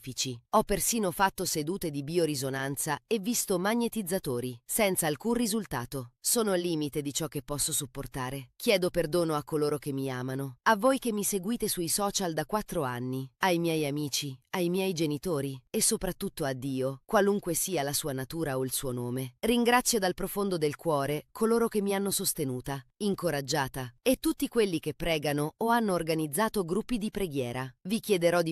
scientifici. Ho persino fatto sedute di biorisonanza e visto magnetizzatori, senza alcun risultato. Sono al limite di ciò che posso sopportare. Chiedo perdono a coloro che mi amano, a voi che mi seguite sui social da 4 anni, ai miei amici, ai miei genitori e soprattutto a Dio, qualunque sia la sua natura o il suo nome. Ringrazio dal profondo del cuore coloro che mi hanno sostenuta, incoraggiata e tutti quelli che pregano o hanno organizzato gruppi di preghiera. Vi chiederò di